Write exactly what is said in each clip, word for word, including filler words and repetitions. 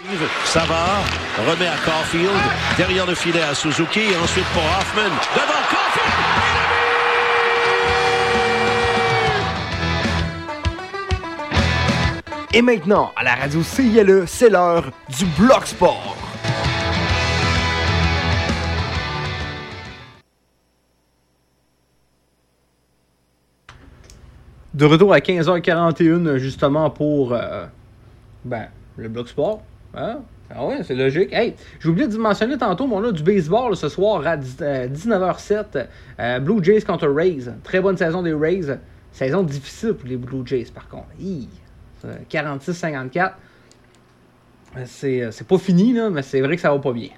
Savard remet à Caulfield, derrière le filet à Suzuki, et ensuite pour Hoffman, devant Caulfield! Et maintenant, à la radio C I L E, c'est l'heure du Bloc Sport. De retour à quinze heures quarante et une, justement, pour euh, ben, le Bloc Sport. Hein? Ah ouais, c'est logique. Hey, j'ai oublié de vous mentionner tantôt, mais on a du baseball là, ce soir à dix-neuf heures sept. Euh, Blue Jays contre Rays. Très bonne saison des Rays. Saison difficile pour les Blue Jays, par contre. Hi, quarante-six cinquante-quatre. C'est, c'est pas fini, là, mais c'est vrai que ça va pas bien.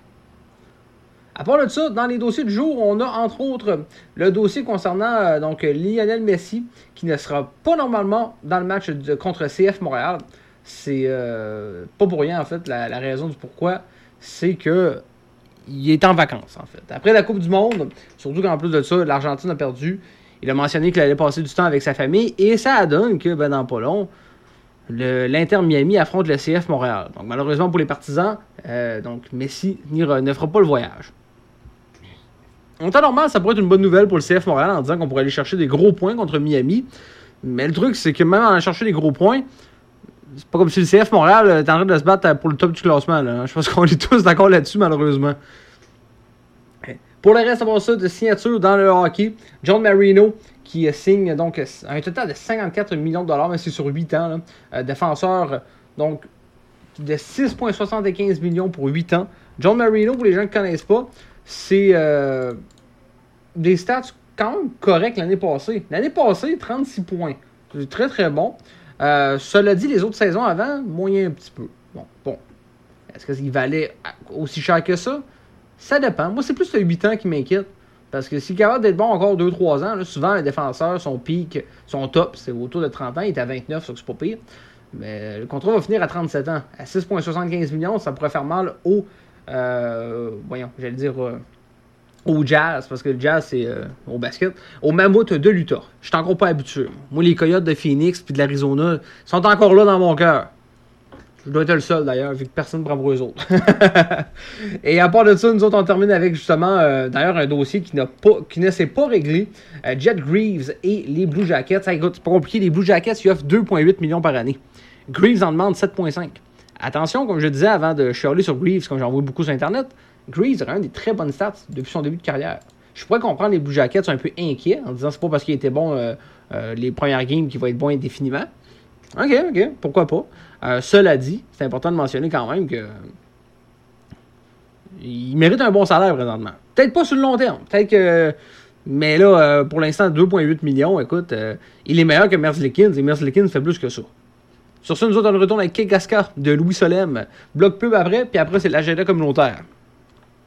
À part de ça, dans les dossiers du jour, on a entre autres le dossier concernant euh, donc, Lionel Messi, qui ne sera pas normalement dans le match de, contre C F Montréal. C'est euh, pas pour rien, en fait, la, la raison du pourquoi, c'est que il est en vacances, en fait. Après la Coupe du Monde, surtout qu'en plus de ça, l'Argentine a perdu, il a mentionné qu'il allait passer du temps avec sa famille, et ça donne que, ben, dans pas long, le, l'Inter Miami affronte le C F Montréal. Donc, malheureusement pour les partisans, euh, donc Messi ne fera pas le voyage. En temps normal, ça pourrait être une bonne nouvelle pour le C F Montréal en disant qu'on pourrait aller chercher des gros points contre Miami. Mais le truc, c'est que même en allant chercher des gros points, c'est pas comme si le C F Montréal était en train de se battre pour le top du classement. Là. Je pense qu'on est tous d'accord là-dessus, malheureusement. Pour le reste, avoir ça de signature dans le hockey, John Marino qui signe donc un total de cinquante-quatre millions de dollars, mais c'est sur huit ans. Là. Euh, défenseur donc de six virgule soixante-quinze millions pour huit ans. John Marino, pour les gens qui ne connaissent pas, c'est euh, des stats quand même corrects l'année passée. L'année passée, trente-six points. C'est très très bon. Euh, cela dit, les autres saisons avant, moyen un petit peu. Bon, bon. Est-ce qu'il valait aussi cher que ça? Ça dépend. Moi, c'est plus le huit ans qui m'inquiète. Parce que s'il est capable d'être bon encore deux trois ans, là, souvent les défenseurs, son pic, son top, c'est autour de trente ans. Il est à vingt-neuf, ça c'est pas pire. Mais le contrat va finir à trente-sept ans. À six virgule soixante-quinze millions, ça pourrait faire mal au... Euh, voyons, j'allais dire... Euh, au Jazz, parce que le Jazz, c'est euh, au basket, au Mammouth de l'Utah. Je suis encore pas habitué. Moi, les Coyotes de Phoenix puis de l'Arizona sont encore là dans mon cœur. Je dois être le seul, d'ailleurs, vu que personne ne prend pour eux autres. Et à part de ça, nous autres, on termine avec, justement, euh, d'ailleurs, un dossier qui, n'a pas, qui ne s'est pas réglé. Euh, Jet Greaves et les Blue Jackets. Ça, écoute, c'est pas compliqué. Les Blue Jackets, ils offrent deux virgule huit millions par année. Greaves en demande sept virgule cinq. Attention, comme je disais avant de chialer sur Greaves, comme j'en vois beaucoup sur Internet, Greaves a un des très bonnes stats depuis son début de carrière. Je pourrais comprendre les Blue Jackets sont un peu inquiets en disant que c'est pas parce qu'il était bon euh, euh, les premières games qu'il va être bon indéfiniment. Ok, ok, pourquoi pas. Euh, cela dit, c'est important de mentionner quand même que il mérite un bon salaire présentement. Peut-être pas sur le long terme, peut-être que. Mais là, euh, pour l'instant, deux virgule huit millions, écoute, euh, il est meilleur que Merzlikins et Merzlikins fait plus que ça. Sur ça, nous autres, on retourne avec Kegaska de Louis Solem. Bloc pub après, puis après, c'est l'agenda communautaire.